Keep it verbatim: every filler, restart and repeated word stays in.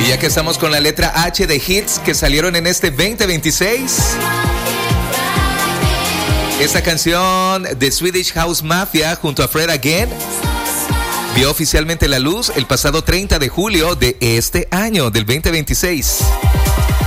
Y ya que estamos con la letra H de hits que salieron en este veinte veintiséis, esta canción de Swedish House Mafia junto a Fred Again vio oficialmente la luz el pasado treinta de julio de este año, del veinte veintiséis.